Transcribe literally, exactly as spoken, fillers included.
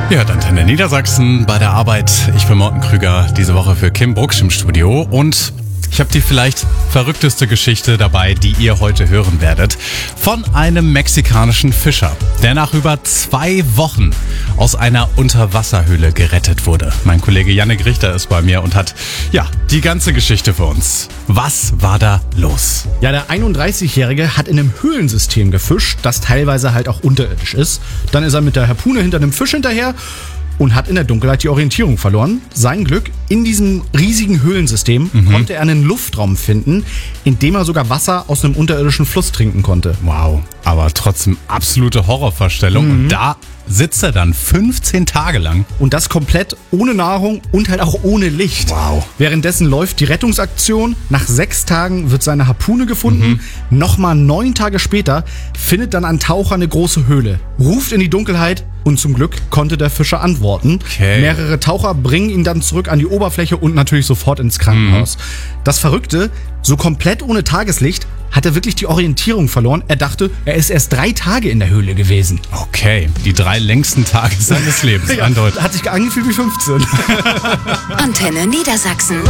Ja, dann Antenne Niedersachsen bei der Arbeit. Ich bin Morten Krüger, diese Woche für Kim Brucksch im Studio und ich habe die vielleicht verrückteste Geschichte dabei, die ihr heute hören werdet. Von einem mexikanischen Fischer, der nach über zwei Wochen aus einer Unterwasserhöhle gerettet wurde. Mein Kollege Jannik Richter ist bei mir und hat, ja, die ganze Geschichte für uns. Was war da los? Ja, der einunddreißigjährige hat in einem Höhlensystem gefischt, das teilweise halt auch unterirdisch ist. Dann ist er mit der Harpune hinter einem Fisch hinterher und hat in der Dunkelheit die Orientierung verloren. Sein Glück, in diesem riesigen Höhlensystem mhm. konnte er einen Luftraum finden, in dem er sogar Wasser aus einem unterirdischen Fluss trinken konnte. Wow, aber trotzdem absolute Horrorvorstellung. Mhm. Und da sitzt er dann fünfzehn Tage lang. Und das komplett ohne Nahrung und halt auch ohne Licht. Wow. Währenddessen läuft die Rettungsaktion. Nach sechs Tagen wird seine Harpune gefunden. Mhm. Nochmal neun Tage später findet dann ein Taucher eine große Höhle, ruft in die Dunkelheit und zum Glück konnte der Fischer antworten. Okay. Mehrere Taucher bringen ihn dann zurück an die Oberfläche und natürlich sofort ins Krankenhaus. Mhm. Das Verrückte, so komplett ohne Tageslicht hat er wirklich die Orientierung verloren. Er dachte, er ist erst drei Tage in der Höhle gewesen. Okay, die drei längsten Tage seines Lebens. Ja, hat sich angefühlt wie fünfzehn. Antenne Niedersachsen.